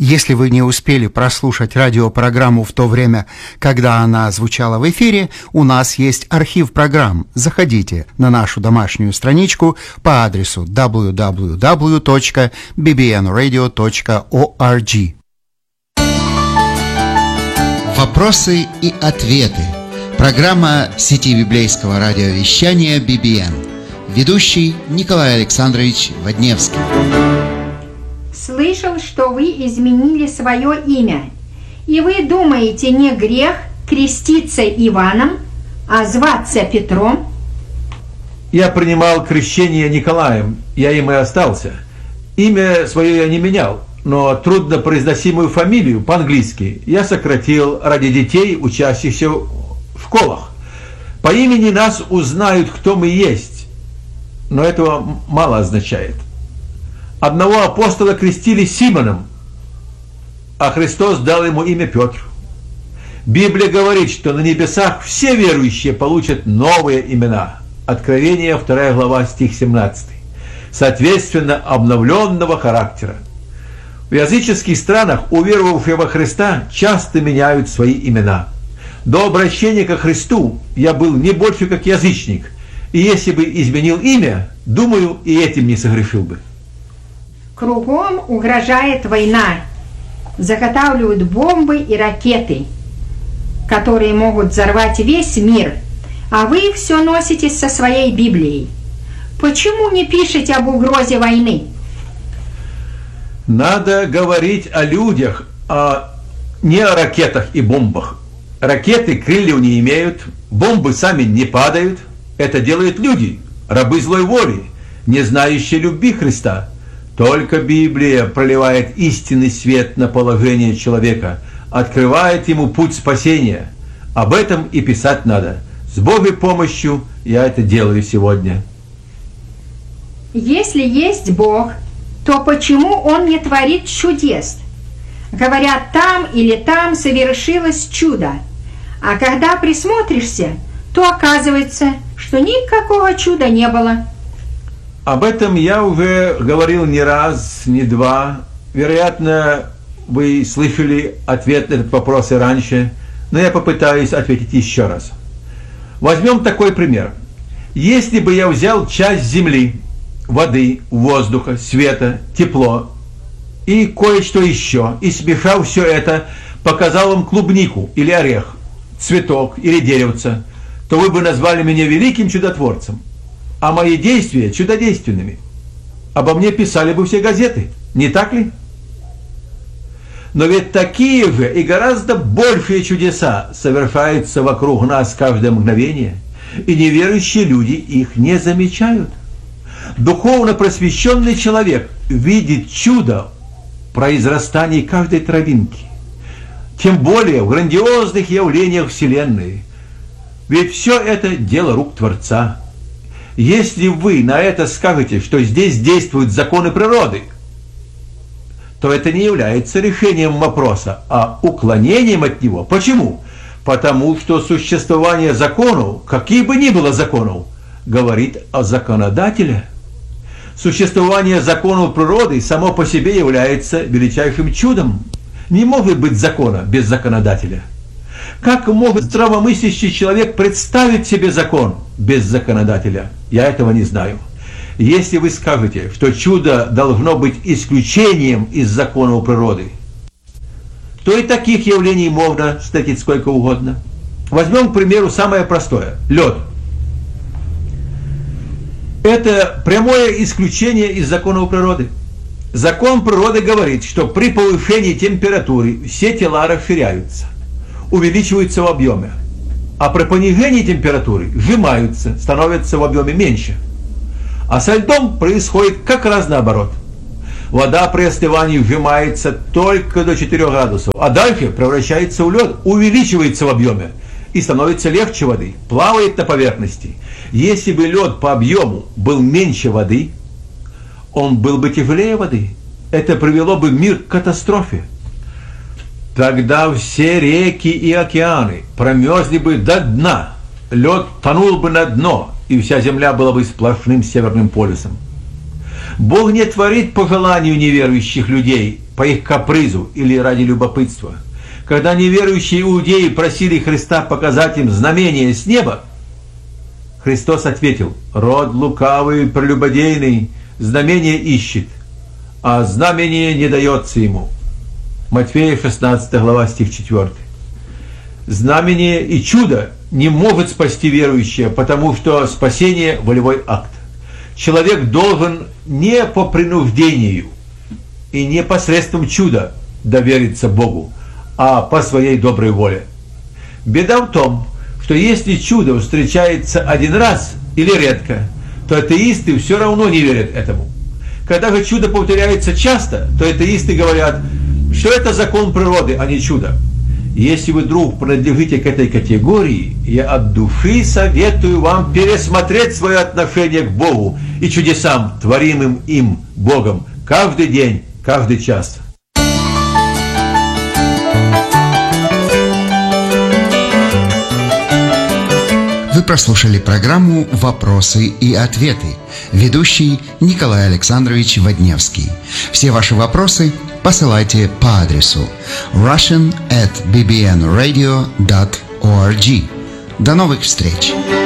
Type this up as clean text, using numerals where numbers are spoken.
Если вы не успели прослушать радиопрограмму в то время, когда она звучала в эфире, у нас есть архив программ. Заходите на нашу домашнюю страничку по адресу www.bbnradio.org. Вопросы и ответы. Программа сети библейского радиовещания BBN. Ведущий Николай Александрович Водневский. Слышал, что вы изменили свое имя, и вы думаете, не грех креститься Иваном, а зваться Петром? Я принимал крещение Николаем, я им и остался. Имя свое я не менял, но труднопроизносимую фамилию по-английски я сократил ради детей, учащихся в школах. По имени нас узнают, кто мы есть, но этого мало означает. Одного апостола крестили Симоном, а Христос дал ему имя Петр. Библия говорит, что на небесах все верующие получат новые имена. Откровение, 2 глава, стих 17. Соответственно, обновленного характера. В языческих странах уверовавшие во Христа часто меняют свои имена. До обращения ко Христу я был не больше как язычник, и если бы изменил имя, думаю, и этим не согрешил бы. Кругом угрожает война. Заготавливают бомбы и ракеты, которые могут взорвать весь мир. А вы все носитесь со своей Библией. Почему не пишете об угрозе войны? Надо говорить о людях, а не о ракетах и бомбах. Ракеты крыльев не имеют, бомбы сами не падают. Это делают люди, рабы злой воли, не знающие любви Христа. Только Библия проливает истинный свет на положение человека, открывает ему путь спасения. Об этом и писать надо. С Божьей помощью я это делаю сегодня. Если есть Бог, то почему Он не творит чудес? Говорят, там или там совершилось чудо. А когда присмотришься, то оказывается, что никакого чуда не было. Об этом я уже говорил не раз, не два. Вероятно, вы слышали ответ на этот вопрос и раньше, но я попытаюсь ответить еще раз. Возьмем такой пример. Если бы я взял часть земли, воды, воздуха, света, тепло и кое-что еще, и смешал все это, показал вам клубнику или орех, цветок или деревце, то вы бы назвали меня великим чудотворцем, а мои действия чудодейственными. Обо мне писали бы все газеты, не так ли? Но ведь такие же и гораздо большие чудеса совершаются вокруг нас каждое мгновение, и неверующие люди их не замечают. Духовно просвещенный человек видит чудо в произрастании каждой травинки, тем более в грандиозных явлениях Вселенной. Ведь все это дело рук Творца. Если вы на это скажете, что здесь действуют законы природы, то это не является решением вопроса, а уклонением от него. Почему? Потому что существование законов, каких бы ни было законов, говорит о законодателе. Существование законов природы само по себе является величайшим чудом. Не может быть закона без законодателя. Как может здравомыслящий человек представить себе закон без законодателя? Я этого не знаю. Если вы скажете, что чудо должно быть исключением из законов природы, то и таких явлений можно встретить сколько угодно. Возьмем, к примеру, самое простое – лед. Это прямое исключение из законов природы. Закон природы говорит, что при повышении температуры все тела расширяются, увеличиваются в объеме, а при понижении температуры сжимаются, становятся в объеме меньше. А со льдом происходит как раз наоборот. Вода при остывании сжимается только до 4 градусов, а дальше превращается в лед, увеличивается в объеме и становится легче воды, плавает на поверхности. Если бы лед по объему был меньше воды, он был бы тяжелее воды. Это привело бы мир к катастрофе. Тогда все реки и океаны промерзли бы до дна, лед тонул бы на дно, и вся земля была бы сплошным северным полюсом. Бог не творит по желанию неверующих людей по их капризу или ради любопытства. Когда неверующие иудеи просили Христа показать им знамение с неба, Христос ответил: «Род лукавый, прелюбодейный, знамение ищет, а знамение не дается ему». Матфея 16 глава, стих 4. Знамение и чудо не могут спасти верующего, потому что спасение – волевой акт. Человек должен не по принуждению и не посредством чуда довериться Богу, а по своей доброй воле. Беда в том, что если чудо встречается один раз или редко, то атеисты все равно не верят этому. Когда же чудо повторяется часто, то атеисты говорят, что это закон природы, а не чудо. Если вы вдруг принадлежите к этой категории, я от души советую вам пересмотреть свое отношение к Богу и чудесам, творимым им, Богом, каждый день, каждый час. Вы прослушали программу «Вопросы и ответы». Ведущий Николай Александрович Водневский. Все ваши вопросы посылайте по адресу russian@bbnradio.org. До новых встреч!